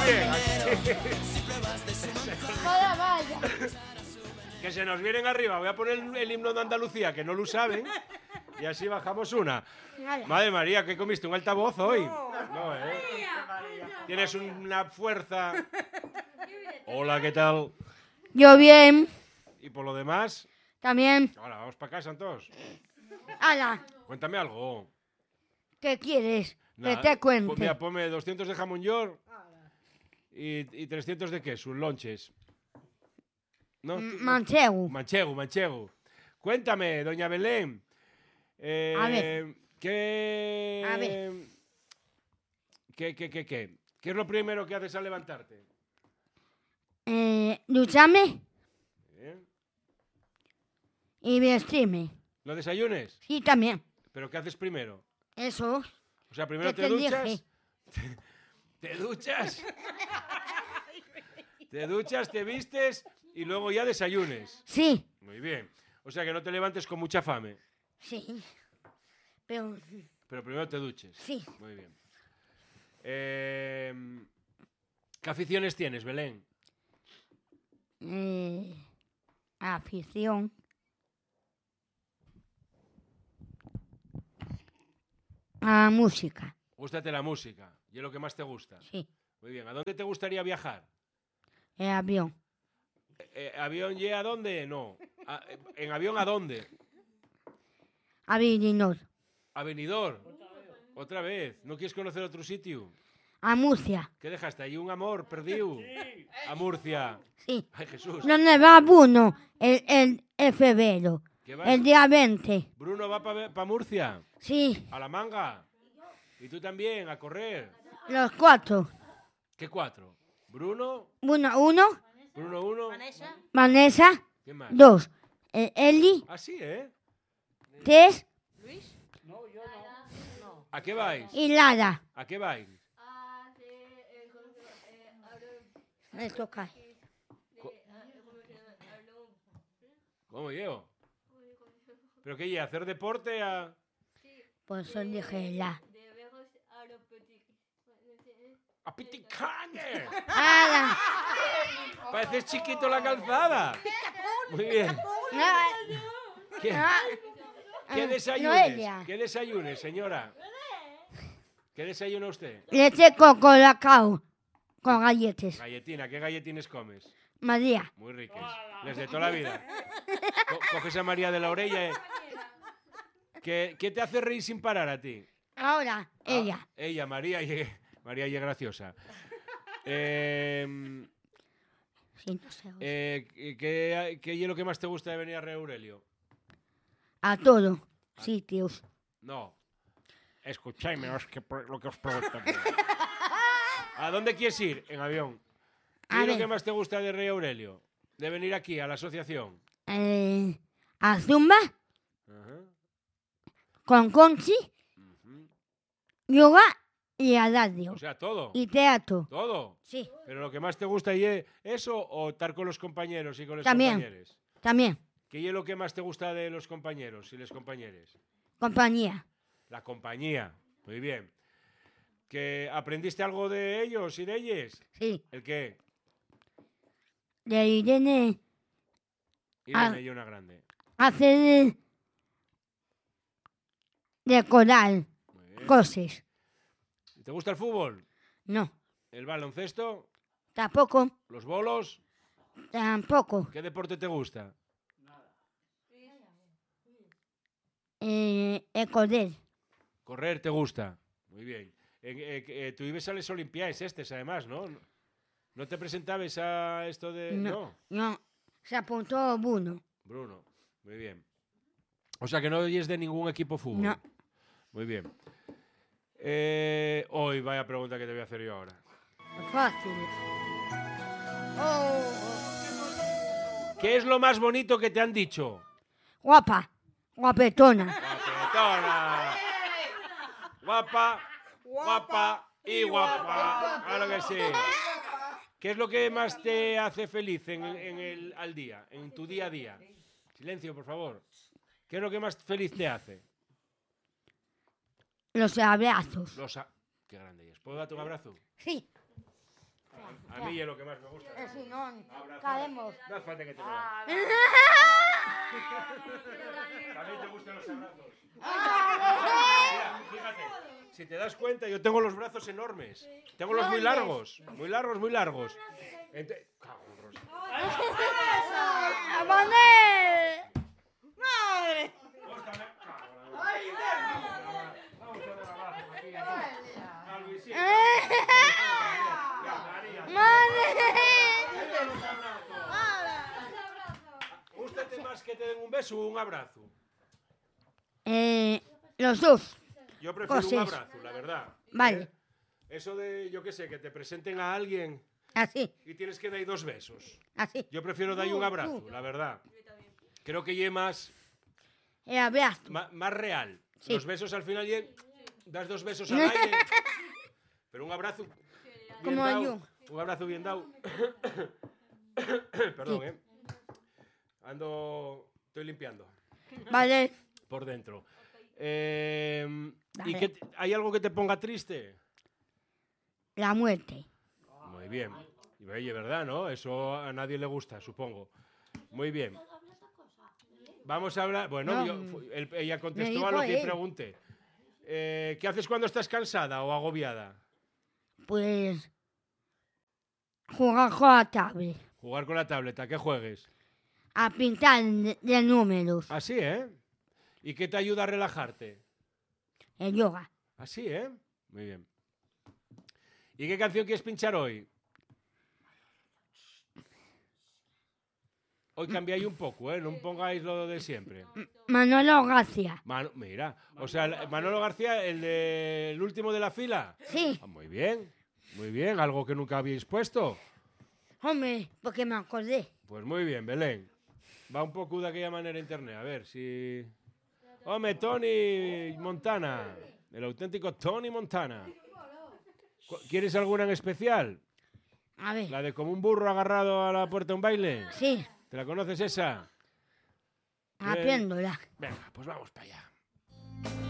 bien. Vaya, vaya. Que se nos vienen arriba. Voy a poner el himno de Andalucía, que no lo saben. Y así bajamos una. Madre María, ¿qué comiste? ¿Un altavoz hoy? No, ¿eh? Tienes una fuerza. Hola, ¿qué tal? Yo bien. ¿Y por lo demás? También. Ahora, vamos para casa, entonces. Ala, Cuéntame algo. ¿qué quieres? Nada, Que te cuente. Pues mira, ponme 200 de jamón york y 300 de queso, lonches. ¿No? Manchego. Manchego. Cuéntame, doña Belén. A ver. ¿Qué... A ver. ¿Qué es lo primero que haces al levantarte? Ducharme ¿Eh? y vestirme. ¿Lo desayunes? Sí, también. ¿Pero qué haces primero? Eso. O sea, primero ¿Qué te te duchas. dije? ¿Te duchas? Te duchas, te vistes y luego ya desayunes. Sí. Muy bien. O sea, que no te levantes con mucha fame. Sí. Pero Pero primero te duches. sí. Muy bien. ¿Qué aficiones tienes, Belén? Afición. A música. Gústate la música. ¿Y es lo que más te gusta? Sí. Muy bien. ¿A dónde te gustaría viajar? El avión. ¿Avión y a dónde? No. ¿En avión a dónde? A Villinor. ¿A Benidorm? ¿Otra vez? ¿No quieres conocer otro sitio? A Murcia. ¿Qué dejaste ahí? ¿Un amor perdido? Sí. A Murcia. Sí. Ay, Jesús. ¿Dónde va Bruno? El febrero. ¿Qué vas? El día 20. ¿Bruno va para Murcia? Sí. ¿A la manga? ¿Y tú también? ¿A correr? Los 4. ¿Qué 4? ¿Bruno? Bruno 1. ¿Bruno 1? Vanessa. ¿Qué más? 2. Eli. Ah, sí, ¿eh? 3. ¿A qué vais? Y Lara. ¿A qué vais? Esto cae. ¿Cómo yo? ¿Pero qué? ¿Y hacer deporte? Por eso dije la. ¡A Piticañe! ¡Hala! Pareces chiquito la calzada. Muy bien. ¿Qué desayunes? Noelia. ¿Qué desayunes, señora? ¿Qué desayuna usted? Leche con colacao. Con galletas. Galletina. ¿Qué galletines comes? María. Muy ricas. Desde toda la vida. Coges a María de la orella. ¿Qué te hace reír sin parar a ti? Ahora, ella. Ella, María y es graciosa. Sí, no sé. ¿Qué es lo que más te gusta de venir a Rey Aurelio? A todos sitios. No. Escuchadme, lo que os pregunto. ¿A dónde quieres ir? En avión. ¿Qué es lo que más te gusta de Rey Aurelio? De venir aquí, a la asociación. A Zumba. Ajá. Con Conchi. Yoga y a radio. O sea, todo. Y teatro. Todo. Sí. Pero lo que más te gusta es eso o estar con los compañeros y con los También. compañeros. También. ¿Qué es lo que más te gusta de los compañeros y las compañeras? Compañía. La compañía. Muy bien. ¿Que aprendiste algo de ellos y de ellas? Sí. ¿El qué? De Irene. Irene y una grande. Hacer decorar Muy bien. cosas. ¿Te gusta el fútbol? No. ¿El baloncesto? Tampoco. ¿Los bolos? Tampoco. ¿Qué deporte te gusta? Correr. Correr te gusta. Muy bien. Tú ibas a las Olimpiadas además, ¿no? ¿No te presentabas a esto de...? No. Se apuntó Bruno. Bruno. Muy bien. O sea que no oyes de ningún equipo fútbol. No. Muy bien. Hoy vaya pregunta que te voy a hacer yo ahora. Fácil. ¿Qué es lo más bonito que te han dicho? Guapa. Guapetona. Guapetona. Guapa, guapa y guapa. Claro que sí. ¿Qué es lo que más te hace feliz al día, en tu día a día? Silencio, por favor. ¿Qué es lo que más feliz te hace? Los abrazos. Qué grande es. ¿Puedo darte un abrazo? Sí. A mí es lo que más me gusta. Si no, Abrazar. caemos. No hace falta que te lo haga. También te gustan los abrazos. Mira, fíjate, si te das cuenta, yo tengo los brazos enormes. Tengo los muy largos, muy largos, muy largos. Cago en Rosa. ¡Manuel! ¡Madre! Vamos a dar abrazos aquí a Luisito. ¿Gústate más que te den un beso o un abrazo? Los dos. Yo prefiero un Cosas. abrazo, la verdad. Vale. Eso de, yo qué sé, que te presenten a alguien Así, y tienes que dar 2 besos. así. Yo prefiero dar un abrazo, la verdad. Creo que es más Abrazo. más real. Sí. Los besos al final das 2 besos al aire. Pero un abrazo bien Como dado. yo. Un abrazo bien dado. Perdón, estoy limpiando Vale. por dentro. ¿Y hay algo que te ponga triste? La muerte. Muy bien. Y oye, ¿verdad, no? Eso a nadie le gusta, supongo. Muy bien. Vamos a hablar... Bueno, No, ella me contestó dijo a lo que él. pregunté. ¿Qué haces cuando estás cansada o agobiada? Pues jugar con la tablet. Jugar con la tableta. ¿Qué juegues? A pintar de números. Así, ¿eh? ¿Y qué te ayuda a relajarte? El yoga. Así, ¿eh? Muy bien. ¿Y qué canción quieres pinchar hoy? Hoy cambiáis un poco, ¿eh? No pongáis lo de siempre. Manolo García. Mira, o sea, Manolo García, el último de la fila. Sí. Ah, muy bien, algo que nunca habíais puesto. Hombre, porque me acordé. Pues muy bien, Belén. Va un poco de aquella manera internet, a ver si... Hombre, Tony Montana, el auténtico Tony Montana. ¿Quieres alguna en especial? A ver. ¿La de como un burro agarrado a la puerta de un baile? Sí. ¿Te la conoces esa? Haciéndola. Venga, pues vamos para allá.